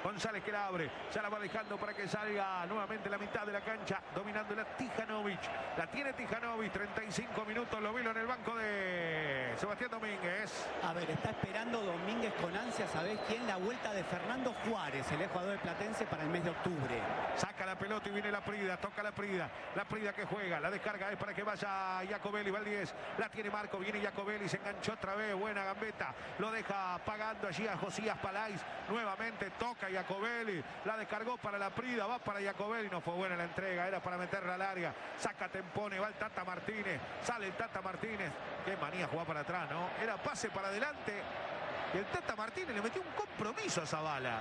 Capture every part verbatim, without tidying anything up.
González que la abre, ya la va dejando para que salga nuevamente la mitad de la cancha, dominando la Tijanovic. La tiene Tijanovic, treinta y cinco minutos, lo vilo en el banco de Sebastián Domínguez. A ver, está esperando Domínguez con ansia, ¿sabés quién? La vuelta de Fernando Juárez, el jugador de Platense para el mes de octubre. Saca la pelota y viene la Prida, toca la Prida, la Prida que juega, la descarga es para que vaya Jacobelli, va el diez, la tiene Marco, viene Jacobelli, se enganchó otra vez, buena gambeta, lo deja pagando allí a Josías Palais, nuevamente toca Jacobelli, la descargó para la Prida, va para Jacobelli, no fue buena la entrega, era para meterla al área, saca Tempone, va el Tata Martínez, sale el Tata Martínez, qué manía jugar para atrás, ¿no? Era pase para adelante y el Tata Martínez le metió un compromiso a Zavala.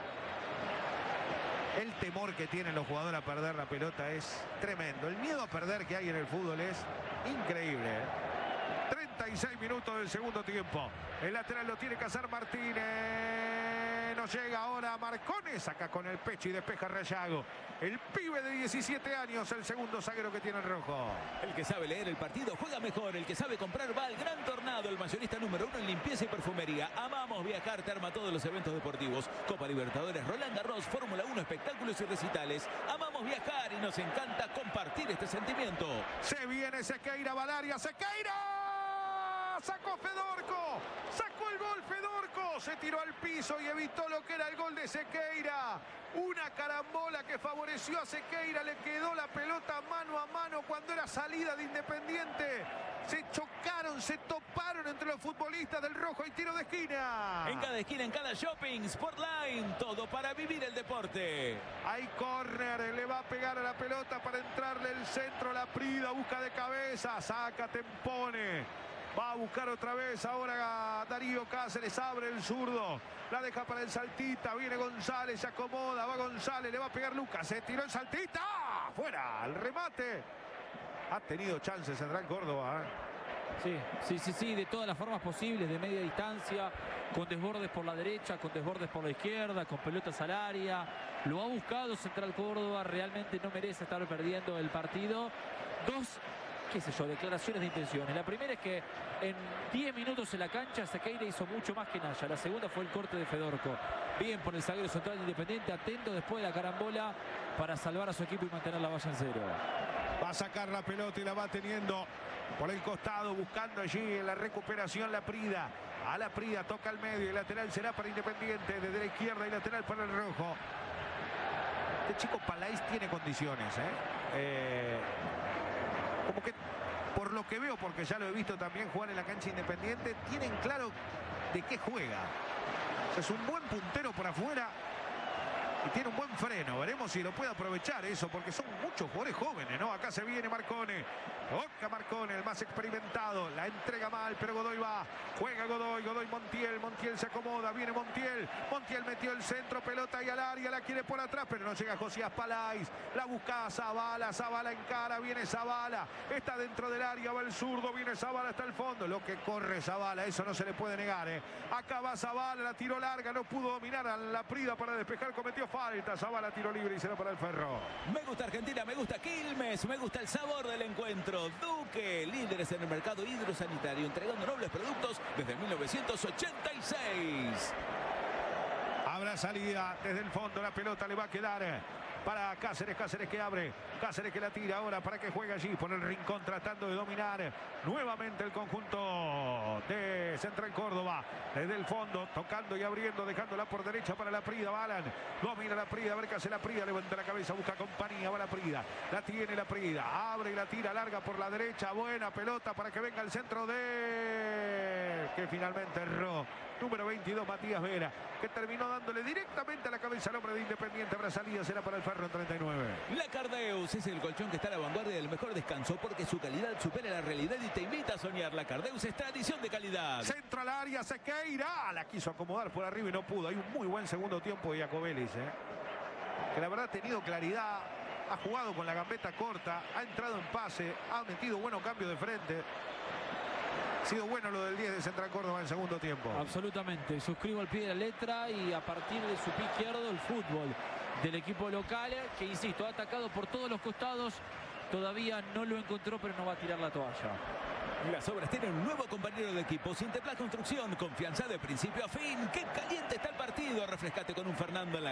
El temor que tienen los jugadores a perder la pelota es tremendo. El miedo a perder que hay en el fútbol es increíble, ¿eh? treinta y seis minutos del segundo tiempo. El lateral lo tiene que hacer Martínez. No llega ahora Marcone. Saca con el pecho y despeja Rayago. El pibe de diecisiete años, el segundo zaguero que tiene el rojo. El que sabe leer el partido juega mejor. El que sabe comprar va al Gran Tornado. El mayorista número uno en limpieza y perfumería. Amamos viajar, te arma todos los eventos deportivos. Copa Libertadores, Roland Garros, Fórmula uno, espectáculos y recitales. Amamos viajar y nos encanta compartir este sentimiento. Se viene Sequeira, Valaria, Sequeira. Sacó Fedorco. Sacó el gol Fedorco. Se tiró al piso y evitó lo que era el gol de Sequeira. Una carambola que favoreció a Sequeira. Le quedó la pelota mano a mano cuando era salida de Independiente. Se chocaron, se toparon entre los futbolistas del rojo y tiro de esquina. En cada esquina, en cada shopping, Sportline. Todo para vivir el deporte. Hay córner, le va a pegar a la pelota para entrarle el centro. La Prida busca de cabeza, saca Tempone. Va a buscar otra vez ahora Darío Cáceres, abre el zurdo, la deja para el Saltita, viene González, se acomoda, va González, le va a pegar Lucas, se tiró el Saltita, fuera, el remate. Ha tenido chances en Gran Córdoba, ¿eh? Sí, sí, sí, sí, de todas las formas posibles, de media distancia, con desbordes por la derecha, con desbordes por la izquierda, con pelotas al área. Lo ha buscado Central Córdoba, realmente no merece estar perdiendo el partido. Dos, qué sé yo, declaraciones de intenciones. La primera es que en diez minutos en la cancha Sequeira hizo mucho más que Naya. La segunda fue el corte de Fedorco. Bien por el zaguero central de Independiente, atento después de la carambola para salvar a su equipo y mantener la valla en cero. Va a sacar la pelota y la va teniendo por el costado, buscando allí en la recuperación la Prida. A la Prida, toca al medio, el lateral será para Independiente, desde la izquierda y lateral para el rojo. Este chico Palais tiene condiciones, ¿eh? Eh, como que por lo que veo, porque ya lo he visto también jugar en la cancha Independiente, tienen claro de qué juega. Es un buen puntero por afuera y tiene un buen freno. Veremos si lo puede aprovechar eso, porque son muchos jugadores jóvenes, ¿no? Acá se viene Marcone. Toca Marcone, el más experimentado. La entrega mal, pero Godoy va. Juega Godoy, Godoy Montiel. Montiel se acomoda, viene Montiel. Montiel metió el centro, pelota y al área. La quiere por atrás, pero no llega Josías Palais. La busca Zavala, Zavala en cara, viene Zavala. Está dentro del área, va el zurdo, viene Zavala hasta el fondo. Lo que corre Zavala, eso no se le puede negar, ¿eh? Acá va Zavala, la tiró larga, no pudo dominar a la Prida para despejar, cometió falta. Zavala tiro libre y será para el Ferro. Me gusta Argentina, me gusta Quilmes, me gusta el sabor del encuentro. Duque, líderes en el mercado hidrosanitario, entregando nobles productos desde mil novecientos ochenta y seis. Habrá salida desde el fondo, la pelota le va a quedar para Cáceres, Cáceres que abre, Cáceres que la tira ahora para que juegue allí por el rincón tratando de dominar nuevamente el conjunto de Central Córdoba, desde el fondo, tocando y abriendo, dejándola por derecha para la Prida, Balan, domina la Prida, a ver qué hace la Prida, levanta la cabeza, busca compañía, va la Prida, la tiene la Prida, abre y la tira larga por la derecha, buena pelota para que venga el centro de, que finalmente erró, número veintidós, Matías Vera, que terminó dándole directamente a la cabeza al hombre de Independiente. Habrá salida, será para el Ferro en treinta y nueve. La Cardeus es el colchón que está a la vanguardia del mejor descanso porque su calidad supera la realidad y te invita a soñar. La Cardeus es tradición de calidad. Centro al área, Sequeira. La quiso acomodar por arriba y no pudo. Hay un muy buen segundo tiempo de Jacobelli, ¿eh? Que la verdad ha tenido claridad. Ha jugado con la gambeta corta. Ha entrado en pase. Ha metido buenos cambios de frente. Ha sido bueno lo del diez de Central Córdoba en segundo tiempo. Absolutamente. Suscribo al pie de la letra y a partir de su pie izquierdo el fútbol del equipo local, que insisto, ha atacado por todos los costados. Todavía no lo encontró, pero no va a tirar la toalla. Las obras tienen un nuevo compañero de equipo. Sinterplas Construcción, confianza de principio a fin. ¡Qué caliente está el partido! Refrescate con un Fernando en la